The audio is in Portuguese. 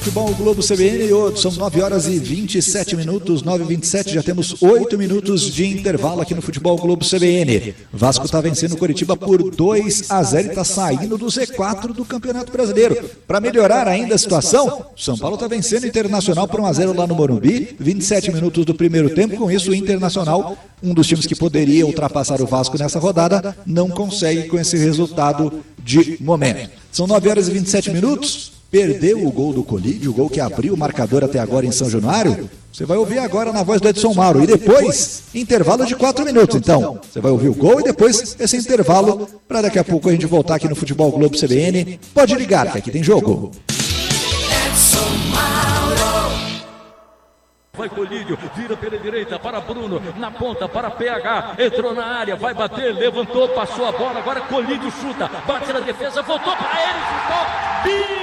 Futebol Globo CBN, são 9 horas e 27 minutos, 9h27, já temos 8 minutos de intervalo aqui no Futebol Globo CBN. Vasco está vencendo o Coritiba por 2-0 e está saindo do Z4 do Campeonato Brasileiro. Para melhorar ainda a situação, São Paulo está vencendo o Internacional por 1-0 lá no Morumbi, 27 minutos do primeiro tempo. Com isso, o Internacional, um dos times que poderia ultrapassar o Vasco nessa rodada, não consegue com esse resultado de momento. São 9 horas e 27 minutos. Perdeu o gol do Colídio, o gol que abriu o marcador até agora em São Januário. Você vai ouvir agora na voz do Edson Mauro. E depois, intervalo de 4 minutos. Então, você vai ouvir o gol e depois esse intervalo, para daqui a pouco a gente voltar aqui no Futebol Globo CBN. Pode ligar, que aqui tem jogo. Edson Mauro. Vai Colídio, vira pela direita para Bruno, na ponta para PH, entrou na área, vai bater, levantou, passou a bola, agora Colídio chuta, bate na defesa, voltou para ele, chutou,